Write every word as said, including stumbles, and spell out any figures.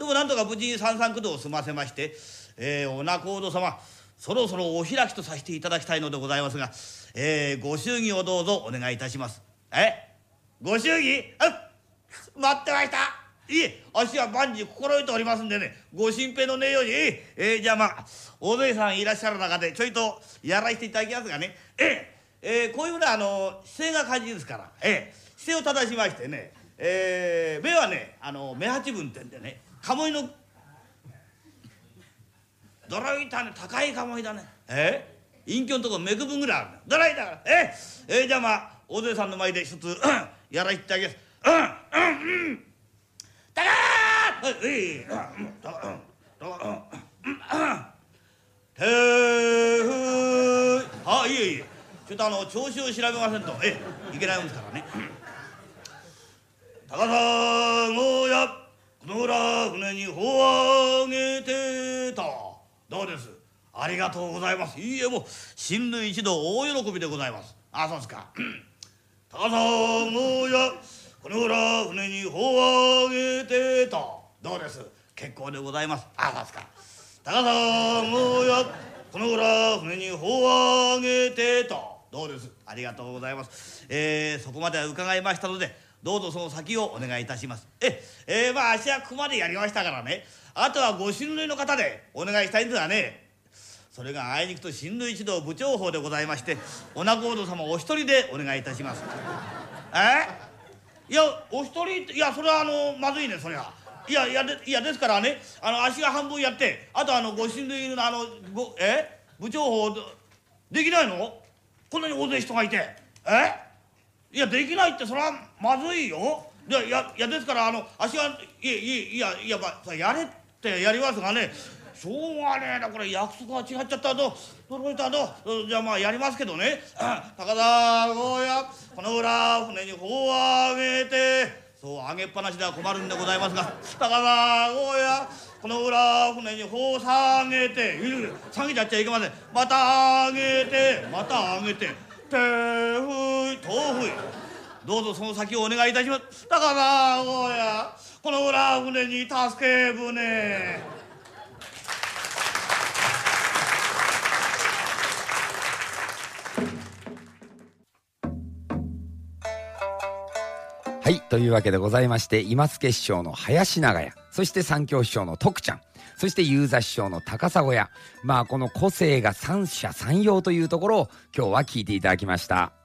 でもなんとか無事に三々九度を済ませまして、えー、お仲人様そろそろお開きとさせていただきたいのでございますが、えー、ご祝儀をどうぞお願いいたします。えご祝儀あ待ってました。いえあっしは万事心得ておりますんでね、ご心配のねえように、えー、じゃあまあ大勢さんいらっしゃる中でちょいとやらせていただきますがね、えーえー、こういうのはあの姿勢が肝心ですから、えー、姿勢を正しましてね、えー、目はねあの目八分ってんでね、鴨居のドライタね高い鴨居だね、えー、隠居のとこ目く分ぐらいあるねドライだから、えー、えー、じゃあまあ大勢さんの前で一つやらせていただきます。うんうんうんたかーえいうんたかうんたかうんてーあいえいえちょっとあの調子を調べませんとえいけないもんですからね。高さごやこの裏船に帆を上げてたどうですありがとうございます。いいえもう親類一同大喜びでございます。あそうですか。高さごやこの裏船に帆を上げてたどうです結構でございます。あそうですか。高さごやこの裏船に帆を上げてたどうですありがとうございます。えー、そこまで伺いましたのでどうぞその先をお願いいたします。ええー、まああっしはここまでやりましたからね、あとはご親類の方でお願いしたいんですがね、それがあいにくと親類一同部長法でございまして、お仲人様お一人でお願いいたします。えいやお一人いやそれはあのまずいねそれは。いやいやでいやですからねあの足が半分やってあとあのご親類のあのごえ部長法できないのこんなに大勢人がいてえいやできないってそれはまずいよ。いやいやいやですからあの足がいやいやいやいやまあやれってやりますがねしょうがねえなこれ約束が違っちゃったと驚いたとじゃあまあやりますけどね高田郷やこの裏船に帆を上げてそう上げっぱなしでは困るんでございますが高田郷やこの裏船に帆を下げて下げちゃっちゃいけません。また上げてまた上げて手ふい豆腐いどうぞその先をお願いいたします。高田郷やこの裏船に助け舟はい、というわけでございまして、今助師匠の林長屋、そして三協師匠の徳ちゃん、そして遊座師匠の高砂屋、まあこの個性が三者三様というところを今日は聞いていただきました。